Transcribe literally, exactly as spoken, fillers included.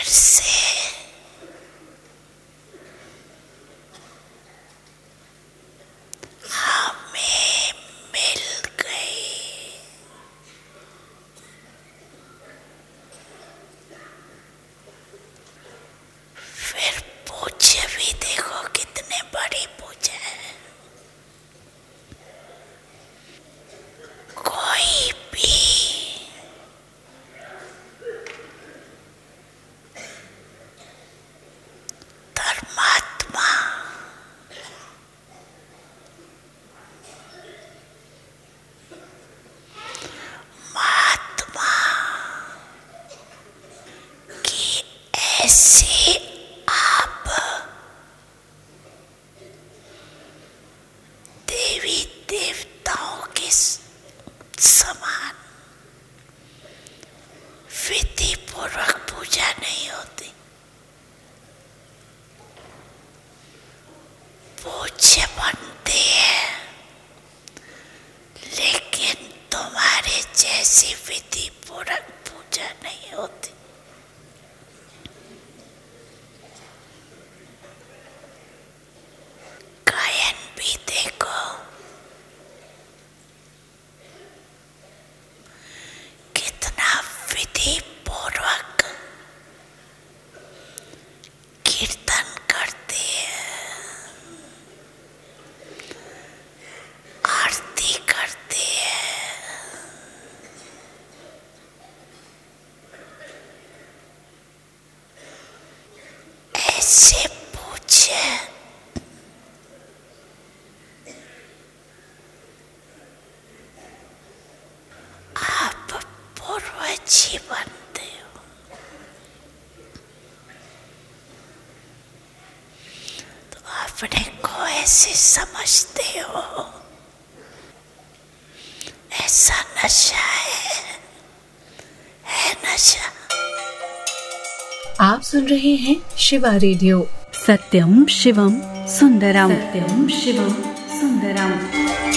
से हमें मिल गई। फिर पूछे भी देखो कितने बड़ी पूछे है। कोई भी धर्मात्मा महात्मा की ऐसे आप देवी देवताओं के समान विधि पूर्वक पूजा नहीं होती। पूज्य बनते हैं लेकिन तुम्हारे जैसी विधि पूर्वक पूजा नहीं होती। गायन भी देखो, कितना विधि पूर्वक कीर्तन करते हैं, आरती करते हैं। ऐसे पूछे आप पूर्वजी बनते हो। तो अपने को ऐसे समझते हो, ऐसा नशा है, है नशा। आप सुन रहे हैं शिवा रेडियो। सत्यम शिवम सुंदरम। सत्यम शिवम सुंदरम।